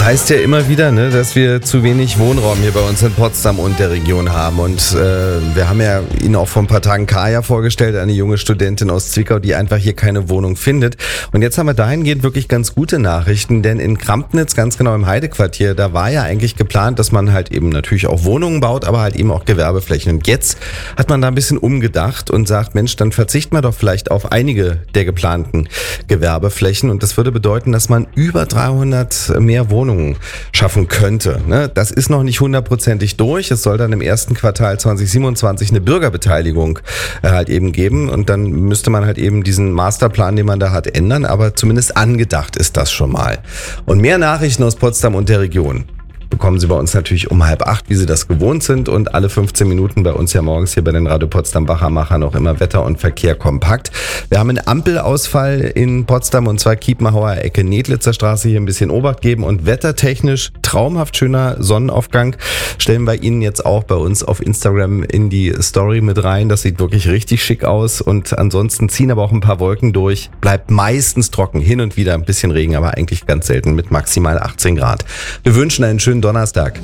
heißt ja immer wieder, ne, dass wir zu wenig Wohnraum hier bei uns in Potsdam und der Region haben. Und wir haben ja Ihnen auch vor ein paar Tagen Kaya vorgestellt, eine junge Studentin aus Zwickau, die einfach hier keine Wohnung findet. Und jetzt haben wir dahingehend wirklich ganz gute Nachrichten, denn in Krampnitz, ganz genau im Heidequartier, da war ja eigentlich geplant, dass man halt eben natürlich auch Wohnungen baut, aber halt eben auch Gewerbeflächen. Und jetzt hat man da ein bisschen umgedacht und sagt, Mensch, dann verzichten wir doch vielleicht auf einige der geplanten Gewerbeflächen. Und das würde bedeuten, dass man über 300 mehr Wohnungen schaffen könnte. Das ist noch nicht hundertprozentig durch. Es soll dann im ersten Quartal 2027 eine Bürgerbeteiligung halt eben geben und dann müsste man halt eben diesen Masterplan, den man da hat, ändern, aber zumindest angedacht ist das schon mal. Und mehr Nachrichten aus Potsdam und der Region bekommen Sie bei uns natürlich um 7:30, wie Sie das gewohnt sind, und alle 15 Minuten bei uns ja morgens hier bei den Radio Potsdam Wachermachern auch immer Wetter und Verkehr kompakt. Wir haben einen Ampelausfall in Potsdam und zwar Kiepenhauer Ecke Nedlitzer Straße, hier ein bisschen Obacht geben und wettertechnisch traumhaft schöner Sonnenaufgang stellen wir Ihnen jetzt auch bei uns auf Instagram in die Story mit rein. Das sieht wirklich richtig schick aus und ansonsten ziehen aber auch ein paar Wolken durch, bleibt meistens trocken, hin und wieder ein bisschen Regen, aber eigentlich ganz selten mit maximal 18 Grad. Wir wünschen einen schönen Donnerstag.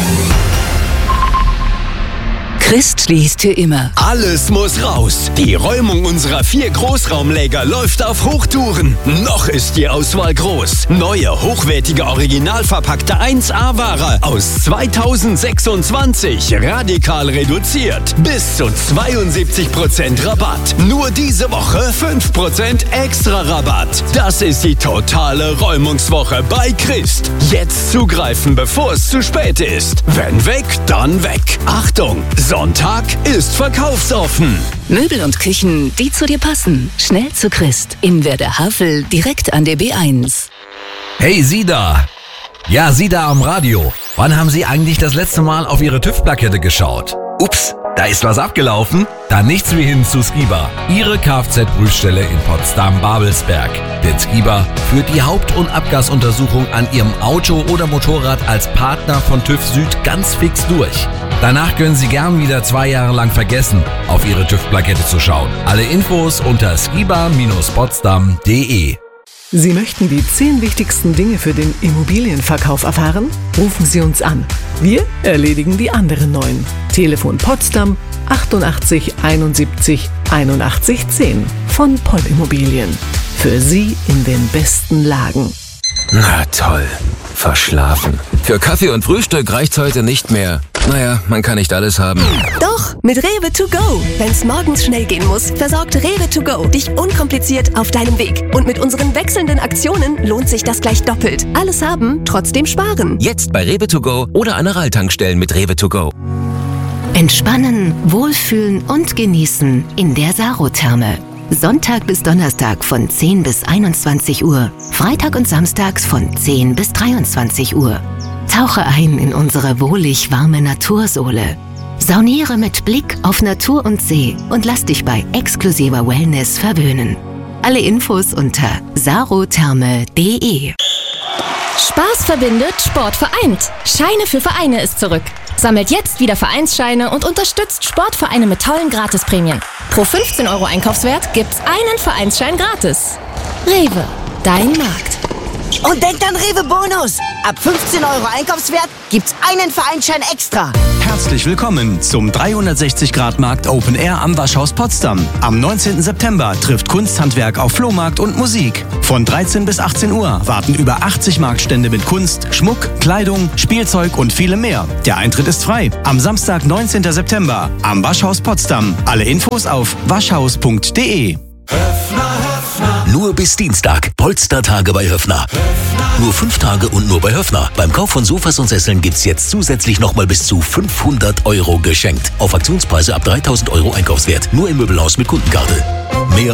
Christ liest für immer. Alles muss raus. Die Räumung unserer 4 Großraumläger läuft auf Hochtouren. Noch ist die Auswahl groß. Neue, hochwertige, original verpackte 1A-Ware aus 2026. Radikal reduziert. Bis zu 72% Rabatt. Nur diese Woche 5% extra Rabatt. Das ist die totale Räumungswoche bei Christ. Jetzt zugreifen, bevor es zu spät ist. Wenn weg, dann weg. Achtung! Sonntag ist verkaufsoffen. Möbel und Küchen, die zu dir passen. Schnell zu Christ. In Werder Havel, direkt an der B1. Hey, Sie da! Ja, Sie da am Radio. Wann haben Sie eigentlich das letzte Mal auf Ihre TÜV-Plakette geschaut? Ups, da ist was abgelaufen? Dann nichts wie hin zu Skiba. Ihre Kfz-Prüfstelle in Potsdam-Babelsberg. Denn Skiba führt die Haupt- und Abgasuntersuchung an Ihrem Auto oder Motorrad als Partner von TÜV Süd ganz fix durch. Danach können Sie gern wieder 2 Jahre lang vergessen, auf Ihre TÜV-Plakette zu schauen. Alle Infos unter skiba-potsdam.de. Sie möchten die 10 wichtigsten Dinge für den Immobilienverkauf erfahren? Rufen Sie uns an. Wir erledigen die anderen 9. Telefon Potsdam 88 71 81 10 von Poll Immobilien. Für Sie in den besten Lagen. Na toll, verschlafen. Für Kaffee und Frühstück reicht's heute nicht mehr. Naja, man kann nicht alles haben. Doch, mit Rewe to go. Wenn's morgens schnell gehen muss, versorgt Rewe to go dich unkompliziert auf deinem Weg. Und mit unseren wechselnden Aktionen lohnt sich das gleich doppelt. Alles haben, trotzdem sparen. Jetzt bei Rewe to go oder Aral-Tankstellen mit Rewe to go. Entspannen, wohlfühlen und genießen in der Sarotherme. Sonntag bis Donnerstag von 10 bis 21 Uhr. Freitag und samstags von 10 bis 23 Uhr. Tauche ein in unsere wohlig warme Natursohle. Sauniere mit Blick auf Natur und See und lass dich bei exklusiver Wellness verwöhnen. Alle Infos unter sarotherme.de. Spaß verbindet, Sport vereint. Scheine für Vereine ist zurück. Sammelt jetzt wieder Vereinsscheine und unterstützt Sportvereine mit tollen Gratisprämien. Pro 15 € Einkaufswert gibt's einen Vereinsschein gratis. Rewe, dein Markt. Und denkt an Rewe Bonus. Ab 15 € Einkaufswert gibt's einen Vereinsschein extra. Herzlich willkommen zum 360-Grad-Markt Open Air am Waschhaus Potsdam. Am 19. September trifft Kunsthandwerk auf Flohmarkt und Musik. Von 13 bis 18 Uhr warten über 80 Marktstände mit Kunst, Schmuck, Kleidung, Spielzeug und vielem mehr. Der Eintritt ist frei. Am Samstag, 19. September am Waschhaus Potsdam. Alle Infos auf waschhaus.de. Nur bis Dienstag. Polstertage bei Höffner. Nur 5 Tage und nur bei Höffner. Beim Kauf von Sofas und Sesseln gibt's jetzt zusätzlich nochmal bis zu 500 € geschenkt. Auf Aktionspreise ab 3.000 € Einkaufswert. Nur im Möbelhaus mit Kundenkarte.